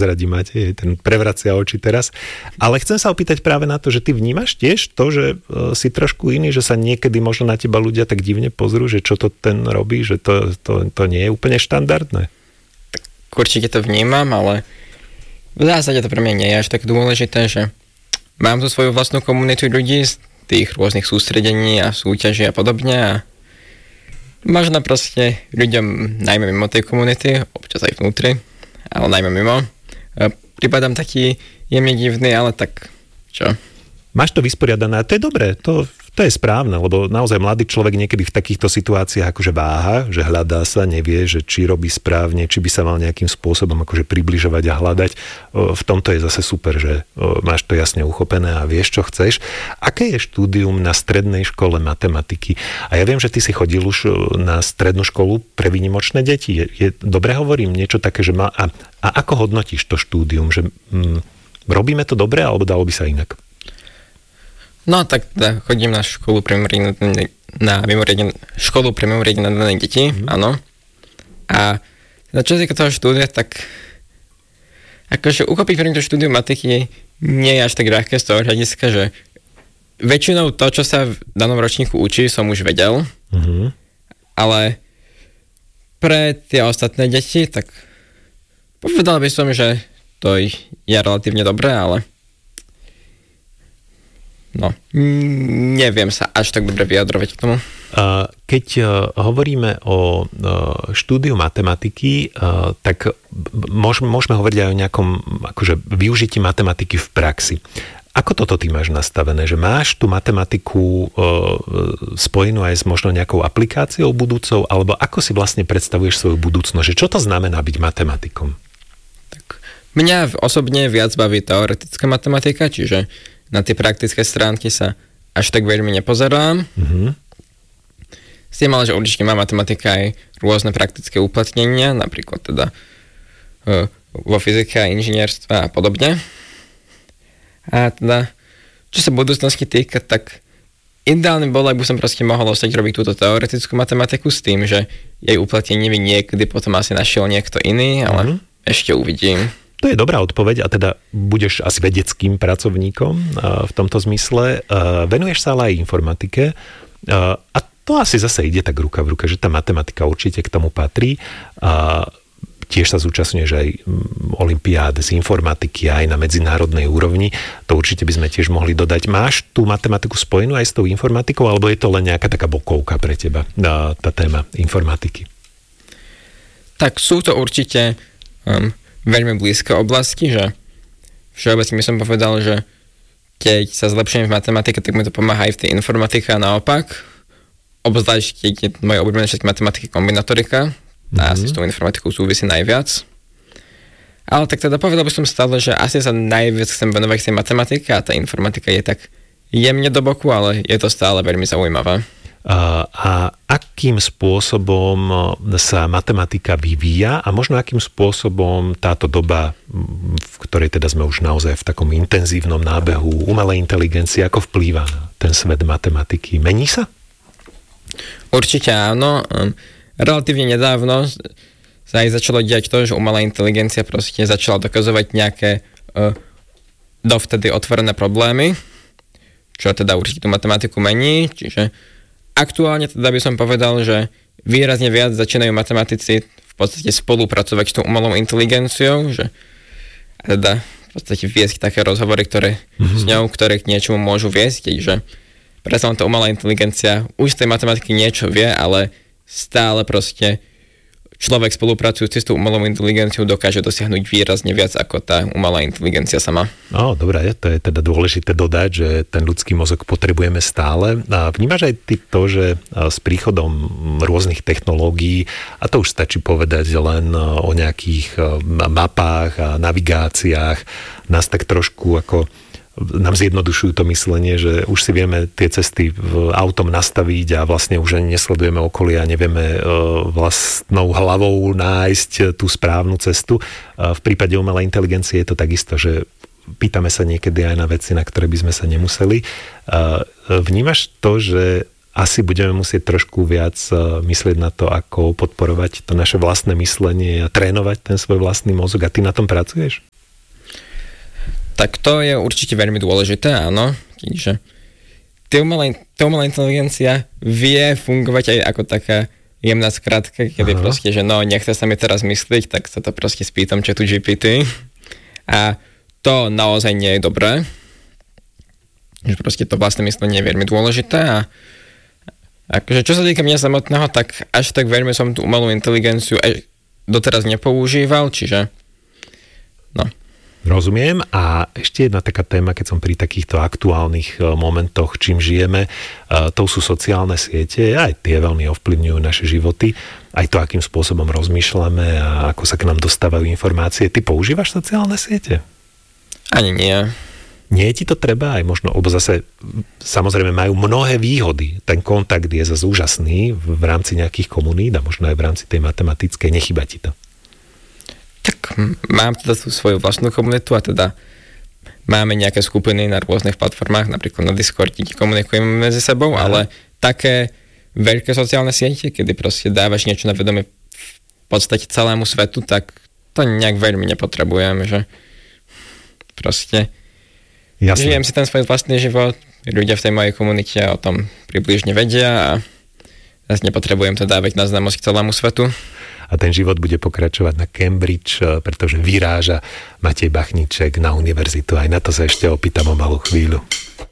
prezradí Matej, ten prevracia oči teraz. Ale chcem sa opýtať práve na to, že ty vnímaš tiež to, že si trošku iný, že sa niekedy možno na teba ľudia tak divne pozrú, že čo to ten robí, že to nie je úplne štandardné. Tak určite to vnímam, ale v zásade to pre mňa nie je až tak dôležité, že mám tu svoju vlastnú komunitu ľudí z tých rôznych sústredení a súťaží a podobne a možno proste ľuďom, najmä mimo tej komunity, občas aj vnútri, ale najmä mimo, prípadám taký jemne divný, ale tak čo? Máš to vysporiadané a to je dobré, to je správne, lebo naozaj mladý človek niekedy v takýchto situáciách akože váha, že hľadá sa, nevie, že či robí správne, či by sa mal nejakým spôsobom akože približovať a hľadať. V tomto je zase super, že máš to jasne uchopené a vieš, čo chceš. Aké je štúdium na strednej škole matematiky? A ja viem, že ty si chodil už na strednú školu pre výnimočné deti. Je dobre hovorím niečo také, že má... A ako hodnotíš to štúdium? Že robíme to dobre, alebo dalo by sa inak? No tak teda chodím na školu pre mimoriadne nadané deti, áno. A teda čo sa týka toho štúdia, tak akože uchopiť pre to štúdium matiky nie je až tak ľahké z toho hľadiska, že väčšinou to, čo sa v danom ročníku učí, som už vedel, ale pre tie ostatné deti, tak povedal by som, že to je relatívne dobré, ale no, neviem sa až tak dobre vyjadrovať k tomu. Keď hovoríme o štúdiu matematiky, tak môžeme hovoriť aj o nejakom akože využití matematiky v praxi. Ako toto ty máš nastavené? Že máš tú matematiku spojenú aj s možno nejakou aplikáciou budúcou? Alebo ako si vlastne predstavuješ svoju budúcnosť? Že čo to znamená byť matematikom? Tak mňa osobne viac baví teoretická matematika, čiže na tie praktické stránky sa až tak veľmi nepozerám. S tým ale, že určite má matematika aj rôzne praktické uplatnenia, napríklad teda vo fyzike a inžinierstve a podobne. A teda, čo sa budúcnosti týka, tak ideálne bolo, ak by som proste mohol ostať robiť túto teoretickú matematiku s tým, že jej uplatnenie by niekedy potom asi našiel niekto iný, ale ešte uvidím. To je dobrá odpoveď a teda budeš asi vedeckým pracovníkom v tomto zmysle. Venuješ sa ale aj informatike a to asi zase ide tak ruka v ruke, že tá matematika určite k tomu patrí. Tiež sa zúčastňuješ aj olympiád z informatiky aj na medzinárodnej úrovni. To určite by sme tiež mohli dodať. Máš tú matematiku spojenú aj s tou informatikou, alebo je to len nejaká taká bokovka pre teba, tá téma informatiky? Tak sú to určite veľmi blízke oblasti, že všeobecne by som povedal, že keď sa zlepšujem v matematike, tak mi to pomáha aj v tej informatike a naopak. Obzvlášť, keď je moje obľúbené všetky matematiky kombinatorika, a asi s tou informatikou súvisí najviac. Ale tak teda povedal by som stále, že asi sa najviac chcem venovať tej matematike a tá informatika je tak jemne do boku, ale je to stále veľmi zaujímavé. A akým spôsobom sa matematika vyvíja a možno akým spôsobom táto doba, v ktorej teda sme už naozaj v takom intenzívnom nábehu umelej inteligencie, ako vplýva na ten svet matematiky? Mení sa? Určite áno. Relatívne nedávno sa aj začalo diať to, že umelá inteligencia proste začala dokazovať nejaké dovtedy otvorené problémy, čo teda určite tú matematiku mení, čiže aktuálne teda by som povedal, že výrazne viac začínajú matematici v podstate spolupracovať s tou umelou inteligenciou, že a teda v podstate viesť také rozhovory, ktoré s ňou, ktoré k niečomu môžu viesť, že predsa len tá umelá inteligencia už z tej matematiky niečo vie, ale stále proste človek spolupracujúci s tou umelou inteligenciou dokáže dosiahnuť výrazne viac ako tá umelá inteligencia sama. No, dobré, to je teda dôležité dodať, že ten ľudský mozog potrebujeme stále. A vnímaš aj ty to, že s príchodom rôznych technológií, a to už stačí povedať len o nejakých mapách a navigáciách, nás tak trošku ako nám zjednodušujú to myslenie, že už si vieme tie cesty autom nastaviť a vlastne už ani nesledujeme okolie a nevieme vlastnou hlavou nájsť tú správnu cestu. V prípade umelej inteligencie je to takisto, že pýtame sa niekedy aj na veci, na ktoré by sme sa nemuseli. Vnímaš to, že asi budeme musieť trošku viac myslieť na to, ako podporovať to naše vlastné myslenie a trénovať ten svoj vlastný mozog, a ty na tom pracuješ? Tak to je určite veľmi dôležité, áno. Čiže umelá inteligencia vie fungovať aj ako taká jemná skratka, kedy proste, že nechce sa mi teraz myslieť, tak sa to proste spýtam chatu GPT. A to naozaj nie je dobré. Že proste to vlastné myslenie je veľmi dôležité a akože čo sa týka mňa samotného, tak až tak veľmi som tú umelú inteligenciu doteraz nepoužíval, čiže Rozumiem. A ešte jedna taká téma, keď som pri takýchto aktuálnych momentoch, čím žijeme, to sú sociálne siete, aj tie veľmi ovplyvňujú naše životy, aj to, akým spôsobom rozmýšľame a ako sa k nám dostávajú informácie. Ty používaš sociálne siete? Ani nie. Nie je ti to treba aj možno, lebo zase samozrejme majú mnohé výhody. Ten kontakt je zase úžasný v rámci nejakých komunít a možno aj v rámci tej matematickej. Nechýba ti to? Tak mám teda tú svoju vlastnú komunitu a teda máme nejaké skupiny na rôznych platformách, napríklad na Discord, kde komunikujeme medzi sebou, ale také veľké sociálne siete, kedy proste dávaš niečo na vedomie v podstate celému svetu, tak to nejak veľmi nepotrebujem, že proste žijem si ten svoj vlastný život, ľudia v tej mojej komunite o tom približne vedia a zase nepotrebujem to dávať na známosť celému svetu. A ten život bude pokračovať na Cambridge, pretože vyráža Matej Bachniček na univerzitu. Aj na to sa ešte opýtam o malú chvíľu.